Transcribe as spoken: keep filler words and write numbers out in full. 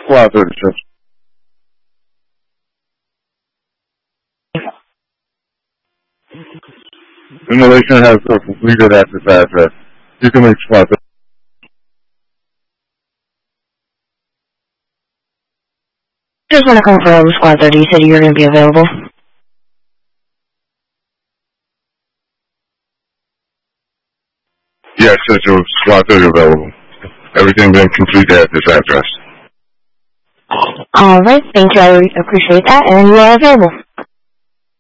Squad thirty-six. Simulation has been completed at this address. You can reach Squad thirty-six. Just want to confirm, Squad thirty, you said you were going to be available. Yes, Central Squad thirty available. Everything been completed at this address. Alright, thank you, I appreciate that, and you are available.